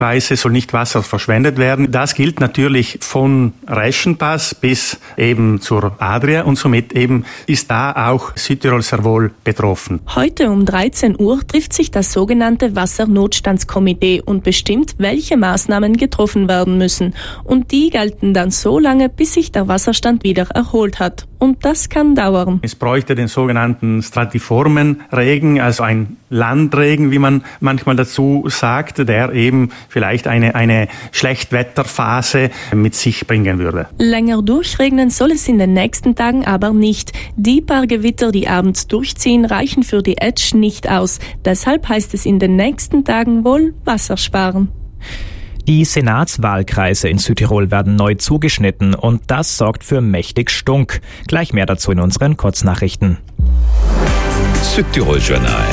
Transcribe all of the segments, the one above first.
Weise soll nicht Wasser verschwendet werden. Das gilt natürlich von Reschenpass bis eben zur Adria und somit eben ist da auch Südtirol sehr wohl betroffen. Heute um 13 Uhr trifft sich das sogenannte Wassernotstandskomitee und bestimmt, welche Maßnahmen getroffen werden müssen. Und die gelten dann so lange, bis sich der Wasserstand wieder erholt hat. Und das kann dauern. Es bräuchte den sogenannten stratiformen Regen, also ein Landregen, wie man manchmal dazu sagt, der eben vielleicht eine Schlechtwetterphase mit sich bringen würde. Länger durchregnen soll es in den nächsten Tagen aber nicht. Die paar Gewitter, die abends durchziehen, reichen für die Etsch nicht aus. Deshalb heißt es in den nächsten Tagen wohl Wasser sparen. Die Senatswahlkreise in Südtirol werden neu zugeschnitten und das sorgt für mächtig Stunk. Gleich mehr dazu in unseren Kurznachrichten. Südtirol Journal.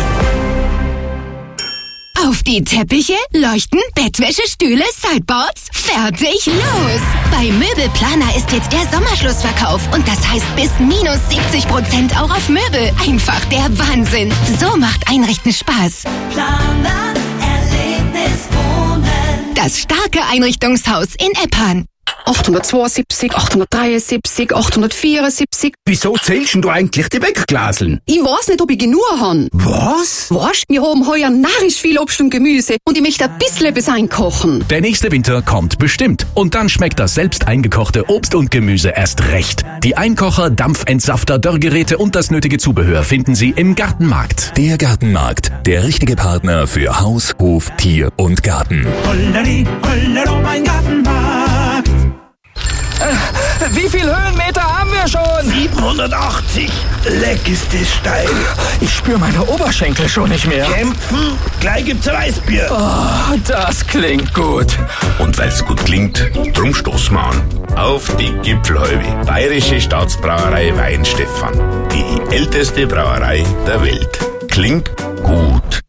Auf die Teppiche, Leuchten, Bettwäsche, Stühle, Sideboards, fertig, los! Bei Möbelplaner ist jetzt der Sommerschlussverkauf und das heißt bis minus 70% auch auf Möbel. Einfach der Wahnsinn. So macht Einrichten Spaß. Planer, Erlebnis, Wohnen. Das starke Einrichtungshaus in Eppan. 872, 873, 874. Wieso zählst du eigentlich die Wegglaseln? Ich weiß nicht, ob ich genug han. Was? Weißt, wir haben heuer narrisch viel Obst und Gemüse und ich möchte ein bisschen etwas einkochen. Der nächste Winter kommt bestimmt. Und dann schmeckt das selbst eingekochte Obst und Gemüse erst recht. Die Einkocher, Dampfentsafter, Dörrgeräte und das nötige Zubehör finden Sie im Gartenmarkt. Der Gartenmarkt, der richtige Partner für Haus, Hof, Tier und Garten. Holleri, Hollero, mein Gartenmarkt. Wie viel Höhenmeter haben wir schon? 780. Leck ist das steil. Ich spüre meine Oberschenkel schon nicht mehr. Kämpfen? Gleich gibt's ein Weißbier. Oh, das klingt gut. Und weil's gut klingt, drum stoßen wir an. Auf die Gipfelhäube. Bayerische Staatsbrauerei Weinstefan. Die älteste Brauerei der Welt. Klingt gut.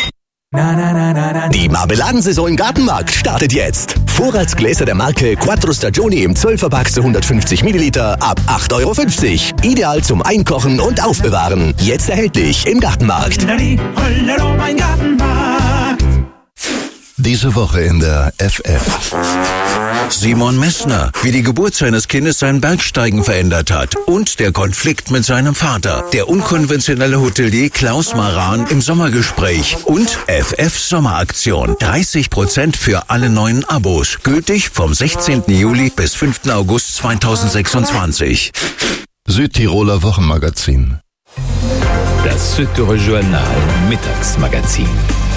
Die Marmeladensaison im Gartenmarkt startet jetzt. Vorratsgläser der Marke Quattro Stagioni im 12er-Pack zu 150 Milliliter ab 8,50 €. Ideal zum Einkochen und Aufbewahren. Jetzt erhältlich im Gartenmarkt. Hollero, mein Gartenmarkt. Diese Woche in der FF. Simon Messner, wie die Geburt seines Kindes sein Bergsteigen verändert hat und der Konflikt mit seinem Vater. Der unkonventionelle Hotelier Klaus Maran im Sommergespräch und FF Sommeraktion. 30% für alle neuen Abos. Gültig vom 16. Juli bis 5. August 2026. Südtiroler Wochenmagazin. Das Südtirol Journal Mittagsmagazin.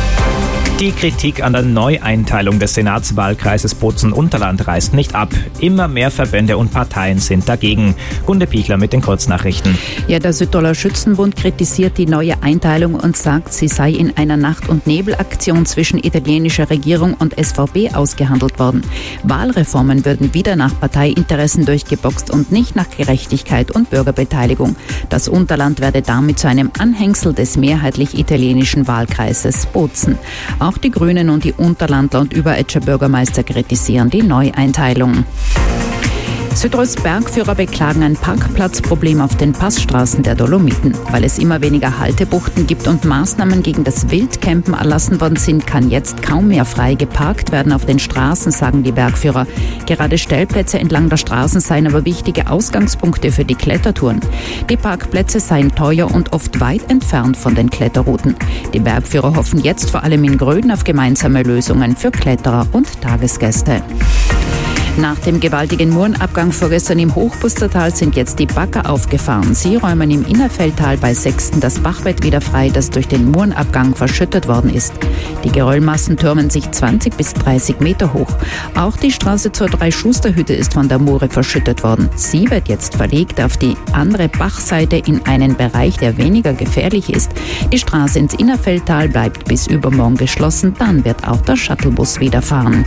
Die Kritik an der Neueinteilung des Senatswahlkreises Bozen-Unterland reißt nicht ab. Immer mehr Verbände und Parteien sind dagegen. Gunde Pichler mit den Kurznachrichten. Ja, der Südtiroler Schützenbund kritisiert die neue Einteilung und sagt, sie sei in einer Nacht- und Nebelaktion zwischen italienischer Regierung und SVP ausgehandelt worden. Wahlreformen würden wieder nach Parteiinteressen durchgeboxt und nicht nach Gerechtigkeit und Bürgerbeteiligung. Das Unterland werde damit zu einem Anhängsel des mehrheitlich italienischen Wahlkreises Bozen. Auch die Grünen und die Unterlandler und Überetscher Bürgermeister kritisieren die Neueinteilung. Südtirols Bergführer beklagen ein Parkplatzproblem auf den Passstraßen der Dolomiten. Weil es immer weniger Haltebuchten gibt und Maßnahmen gegen das Wildcampen erlassen worden sind, kann jetzt kaum mehr frei geparkt werden auf den Straßen, sagen die Bergführer. Gerade Stellplätze entlang der Straßen seien aber wichtige Ausgangspunkte für die Klettertouren. Die Parkplätze seien teuer und oft weit entfernt von den Kletterrouten. Die Bergführer hoffen jetzt vor allem in Gröden auf gemeinsame Lösungen für Kletterer und Tagesgäste. Nach dem gewaltigen Murenabgang vorgestern im Hochbustertal sind jetzt die Bagger aufgefahren. Sie räumen im Innerfeldtal bei Sechsten das Bachbett wieder frei, das durch den Murenabgang verschüttet worden ist. Die Geröllmassen türmen sich 20 bis 30 Meter hoch. Auch die Straße zur Drei-Schuster-Hütte ist von der Mure verschüttet worden. Sie wird jetzt verlegt auf die andere Bachseite in einen Bereich, der weniger gefährlich ist. Die Straße ins Innerfeldtal bleibt bis übermorgen geschlossen. Dann wird auch der Shuttlebus wieder fahren.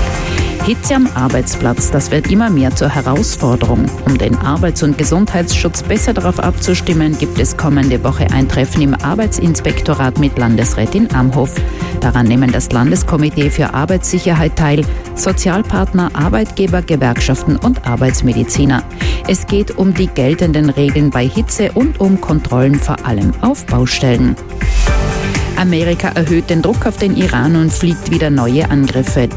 Hitze am Arbeitsplatz, das wird immer mehr zur Herausforderung. Um den Arbeits- und Gesundheitsschutz besser darauf abzustimmen, gibt es kommende Woche ein Treffen im Arbeitsinspektorat mit Landesrätin Amhof. Daran nehmen das Landeskomitee für Arbeitssicherheit teil, Sozialpartner, Arbeitgeber, Gewerkschaften und Arbeitsmediziner. Es geht um die geltenden Regeln bei Hitze und um Kontrollen vor allem auf Baustellen. Amerika erhöht den Druck auf den Iran und fliegt wieder neue Angriffe.